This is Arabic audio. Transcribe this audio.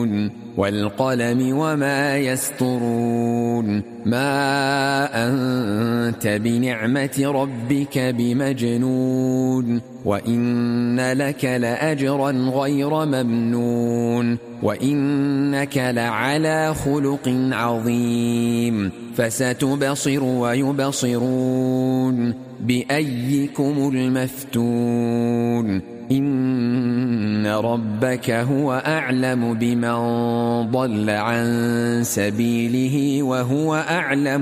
والقلم وما يسطرون ما أنت بنعمة ربك بمجنون وإن لك لأجرا غير ممنون وإنك لعلى خلق عظيم فستبصر ويبصرون بأيكم المفتون إن ربك هو أعلم بمن ضل عن سبيله وهو أعلم